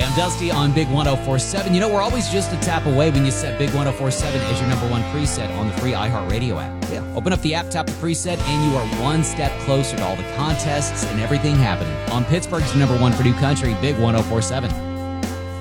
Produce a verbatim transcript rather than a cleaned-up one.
I'm Dusty on Big one oh four point seven. You know, we're always just a tap away when you set Big one oh four point seven as your number one preset on the free iHeartRadio app. Yeah. Open up the app, tap the preset, and you are one step closer to all the contests and everything happening on Pittsburgh's number one for new country, Big one oh four point seven.